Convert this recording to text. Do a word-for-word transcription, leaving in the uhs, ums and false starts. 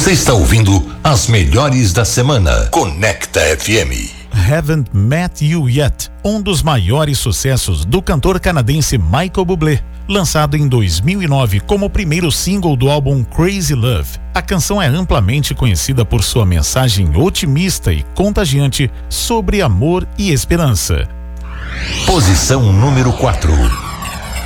Você está ouvindo as melhores da semana. Conecta F M. Haven't Met You Yet, um dos maiores sucessos do cantor canadense Michael Bublé. Lançado em dois mil e nove como o primeiro single do álbum Crazy Love, a canção é amplamente conhecida por sua mensagem otimista e contagiante sobre amor e esperança. Posição número quatro.